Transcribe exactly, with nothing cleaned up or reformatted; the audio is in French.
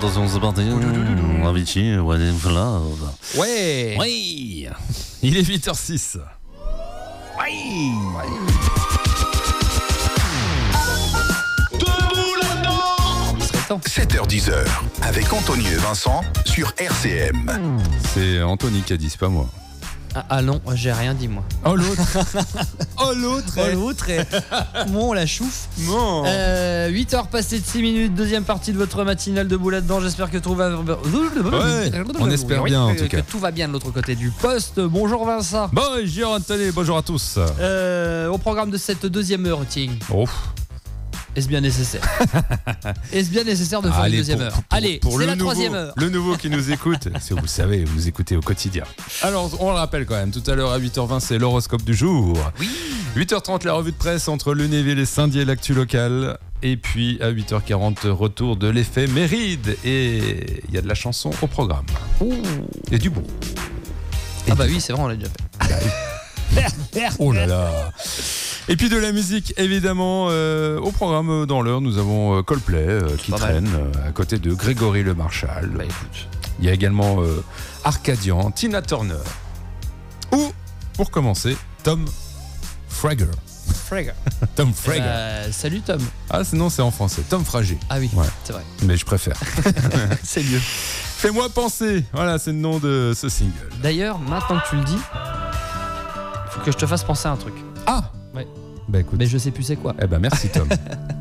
attention, c'est parti. Avicii, Wedding for Love. Ouais. Oui. Il est huit heures six. Oui. sept heures dix avec Anthony et Vincent sur R C M. C'est Anthony qui a dit, c'est pas moi. Ah, ah non, j'ai rien dit moi. Oh l'autre. Oh l'autre. Oh l'autre. Bon, la chouffe. Non. Euh, huit heures passées de six minutes, deuxième partie de votre matinale de Boule là-dedans. J'espère que tout va Ouais, on espère bien en que, tout cas. que tout va bien de l'autre côté du poste. Bonjour Vincent. Bonjour Anthony, bonjour à tous. Euh, au programme de cette deuxième heure, tiens. Oh. Est-ce bien nécessaire Est-ce bien nécessaire de faire Allez, une deuxième pour, heure pour, Allez, pour c'est le la nouveau, troisième heure. Le nouveau qui nous écoute, si vous le savez, vous nous écoutez au quotidien. Alors, on le rappelle quand même, tout à l'heure à huit heures vingt, c'est l'horoscope du jour. Oui. huit heures trente, la revue de presse entre Lunéville et Saint-Dié, l'actu local. Et puis à huit heures quarante, retour de l'effet Méride. Et il y a de la chanson au programme. Ouh. Et du bon. Ah bah oui, c'est vrai, on l'a déjà fait. Oh là là. Et puis de la musique, évidemment, euh, au programme dans l'heure, nous avons euh, Coldplay euh, qui traîne euh, à côté de Grégory Le Marchal. Bah écoute. Il y a également euh, Arcadian, Tina Turner. Ou, pour commencer, Tom Frager. Frager. Tom Frager. Euh, salut Tom. Ah, sinon c'est en français. Tom Frager. Ah oui, Ouais. c'est vrai. Mais je préfère. C'est mieux. Fais-moi penser. Voilà, c'est le nom de ce single. D'ailleurs, maintenant que tu le dis, il faut que je te fasse penser à un truc. Ah. Ouais. Bah écoute. Mais je sais plus c'est quoi. Eh ben merci Tom.